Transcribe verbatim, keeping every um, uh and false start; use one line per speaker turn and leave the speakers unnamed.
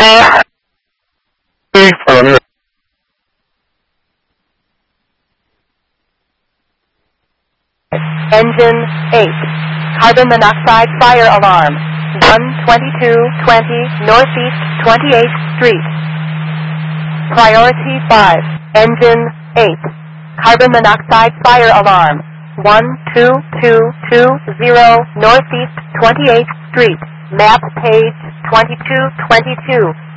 Engine eight. Carbon monoxide fire alarm. one twenty-two twenty Northeast twenty-eighth Street. Priority five. Engine eight. Carbon monoxide fire alarm. one two two two zero Northeast twenty-eighth Street. Map page twenty-two twenty-two.